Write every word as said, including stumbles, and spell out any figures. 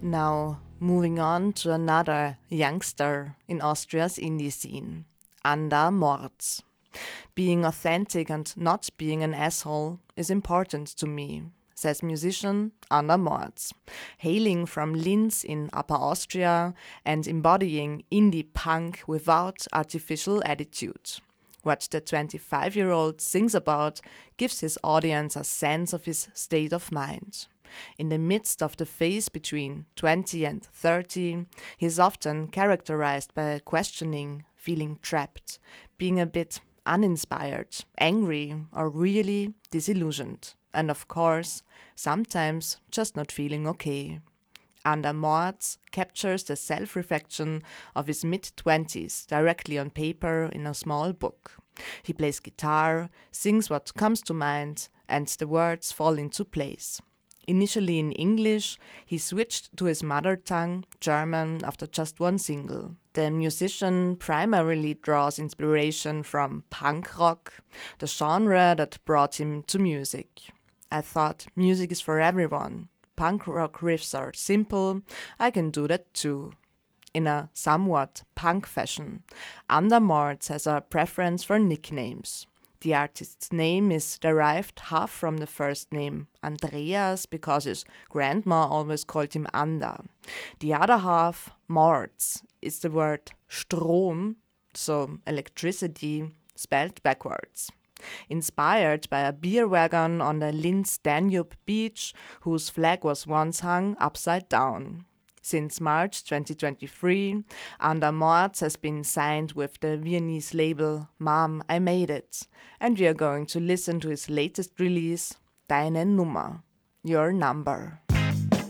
Now, moving on to another youngster in Austria's indie scene, Anda Morz. Being authentic and not being an asshole is important to me, says musician Anda Morz, hailing from Linz in Upper Austria and embodying indie punk without artificial attitude. What the twenty-five-year-old sings about gives his audience a sense of his state of mind. In the midst of the phase between twenty and thirty, he is often characterized by questioning, feeling trapped, being a bit uninspired, angry, or really disillusioned. And of course, sometimes just not feeling okay. Anda Morz captures the self-reflection of his mid-twenties directly on paper in a small book. He plays guitar, sings what comes to mind, and the words fall into place. Initially in English, he switched to his mother tongue, German, after just one single. The musician primarily draws inspiration from punk rock, the genre that brought him to music. I thought music is for everyone. Punk rock riffs are simple, I can do that too. In a somewhat punk fashion, Anda Morz has a preference for nicknames. The artist's name is derived half from the first name, Andreas, because his grandma always called him Anda. The other half, Morz, is the word Strom, so electricity, spelled backwards. Inspired by a beer wagon on the Linz Danube beach, whose flag was once hung upside down. Since March twenty twenty-three, Anda Morz has been signed with the Viennese label Mom, I Made It, and we are going to listen to his latest release, Deine Nummer, Your Number.